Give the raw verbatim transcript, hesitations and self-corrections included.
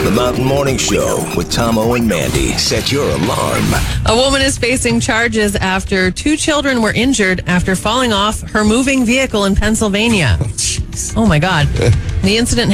The Mountain Morning Show with Tomo and Mandy. Set your alarm. A woman is facing charges after two children were injured after falling off her moving vehicle in Pennsylvania. Oh, my God. The incident